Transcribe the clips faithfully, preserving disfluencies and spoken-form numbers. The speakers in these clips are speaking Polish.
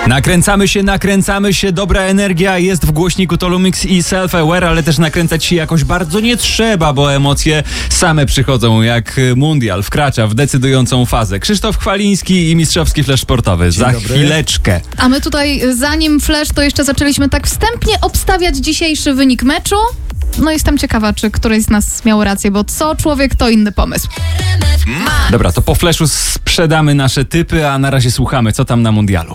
Nakręcamy się, nakręcamy się, dobra energia jest w głośniku Tolumix i Self-Aware, ale też nakręcać się jakoś bardzo nie trzeba, bo emocje same przychodzą, jak mundial wkracza w decydującą fazę. Krzysztof Chwaliński i mistrzowski flash sportowy. Dzień Za dobry. chwileczkę. A my tutaj, zanim flash, to jeszcze zaczęliśmy tak wstępnie obstawiać dzisiejszy wynik meczu. No jestem ciekawa, czy któryś z nas miał rację, bo co człowiek, to inny pomysł. Dobra, to po flashu sprzedamy nasze typy, a na razie słuchamy, co tam na mundialu.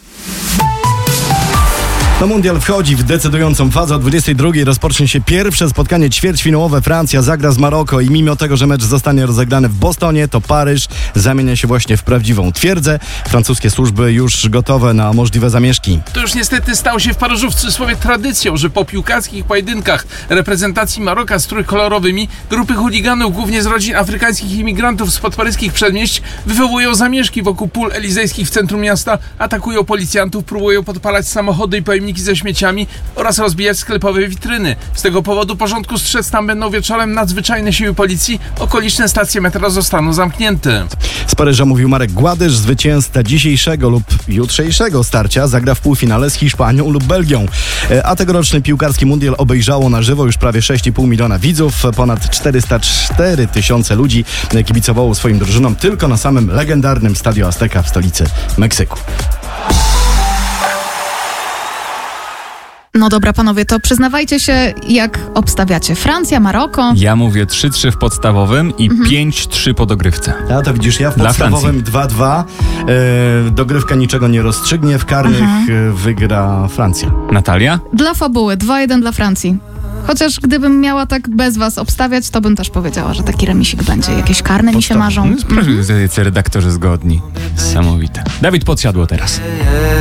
No mundial wchodzi w decydującą fazę. O dwudziestej drugiej rozpocznie się pierwsze spotkanie ćwierćfinałowe. Francja zagra z Maroko i mimo tego, że mecz zostanie rozegrany w Bostonie, to Paryż zamienia się właśnie w prawdziwą twierdzę. Francuskie służby już gotowe na możliwe zamieszki. To już niestety stało się w Paryżu w cudzysłowie tradycją, że po piłkarskich pojedynkach reprezentacji Maroka z trójkolorowymi grupy chuliganów, głównie z rodzin afrykańskich imigrantów z podparyskich przedmieść, wywołują zamieszki wokół pól elizejskich w centrum miasta, atakują policjantów, próbują podpalać samochody i pojemniki ze śmieciami oraz rozbijać sklepowe witryny. Z tego powodu porządku strzec tam będą wieczorem nadzwyczajne siły policji, okoliczne stacje metra zostaną zamknięte. Z Paryża mówił Marek Gładysz. Zwycięzca dzisiejszego lub jutrzejszego starcia zagra w półfinale z Hiszpanią lub Belgią. A tegoroczny piłkarski mundial obejrzało na żywo już prawie sześć i pół miliona widzów. Ponad czterysta cztery tysiące ludzi kibicowało swoim drużynom tylko na samym legendarnym Stadio Azteca w stolicy Meksyku. No dobra, panowie, to przyznawajcie się, jak obstawiacie. Francja, Maroko. Ja mówię trzy trzy w podstawowym i Mhm. pięć trzy po dogrywce. A to widzisz, ja w Dla podstawowym dwa dwa. E, dogrywka niczego nie rozstrzygnie. W karnych e, wygra Francja. Natalia? Dla fabuły, dwa jeden dla Francji. Chociaż gdybym miała tak bez was obstawiać, to bym też powiedziała, że taki remisik będzie. Jakieś karne mi się Podstawowy. marzą. No, proszę, redaktorzy zgodni. Niesamowite. Dawid Podsiadło teraz.